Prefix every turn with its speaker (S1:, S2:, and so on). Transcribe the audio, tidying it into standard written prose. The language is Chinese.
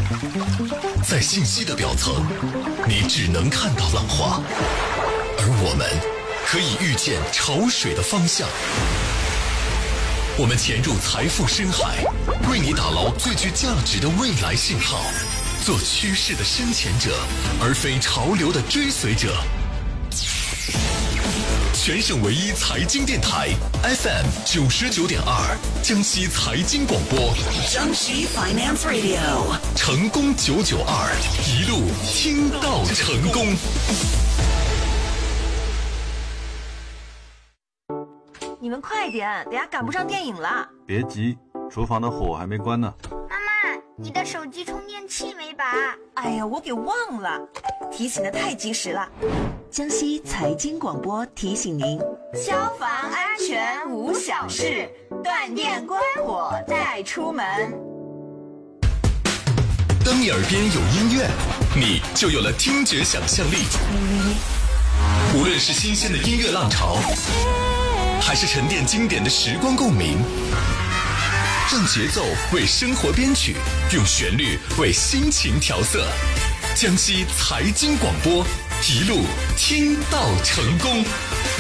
S1: 在信息的表层，你只能看到浪花，而我们可以预见潮水的方向。我们潜入财富深海，为你打捞最具价值的未来信号，做趋势的深潜者，而非潮流的追随者。全省唯一财经电台 FM 99.2，江西财经广播，
S2: 江西 Finance Radio，
S1: 成功992，一路听到成功。
S3: 你们快点，等下赶不上电影了。
S4: 别急，厨房的火还没关呢。
S5: 妈妈，你的手机充电器没拔？
S3: 哎呀，我给忘了，提醒的太及时了。江西财经广播提醒您：消防安全无小事，断电关火再出门。
S1: 当你耳边有音乐，你就有了听觉想象力。无论是新鲜的音乐浪潮，还是沉淀经典的时光共鸣，让节奏为生活编曲，用旋律为心情调色。江西财经广播，一路听到成功。